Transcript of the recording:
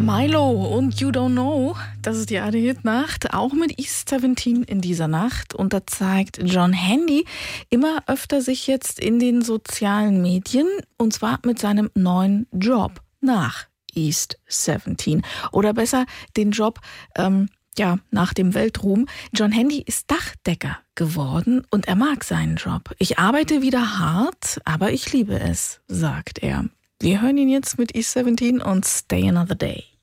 Milo und You Don't Know, das ist die ARD-Hit-Nacht, auch mit East 17 in dieser Nacht. Und da zeigt John Handy immer öfter sich jetzt in den sozialen Medien, und zwar mit seinem neuen Job nach East 17. Oder besser den Job, nach dem Weltruhm. John Handy ist Dachdecker geworden und er mag seinen Job. Ich arbeite wieder hart, aber ich liebe es, sagt er. Wir hören ihn jetzt mit East 17 und Stay Another Day.